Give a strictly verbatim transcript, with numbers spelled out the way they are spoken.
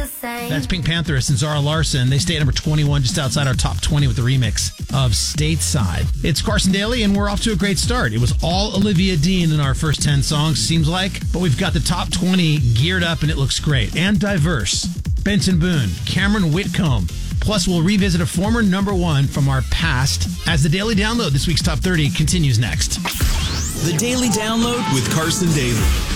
the same. That's Pink Pantheress and Zara Larson. They stay at number twenty-one, just outside our top twenty with the remix of Stateside. It's Carson Daly, and we're off to a great start. It was all Olivia Dean in our first ten songs, seems like, but we've got the top twenty geared up, and it looks great and diverse. Benson Boone, Cameron Whitcomb. Plus, we'll revisit a former number one from our past as the Daily Download, this week's Top thirty, continues next. The Daily Download with Carson Daly.